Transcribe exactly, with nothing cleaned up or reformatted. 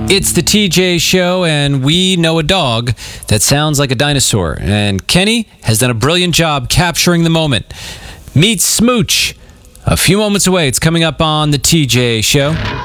It's the T J Show, and we know a dog that sounds like a dinosaur. And Kenny has done a brilliant job capturing the moment. Meet Smooch. A few moments away. It's coming up on the T J Show.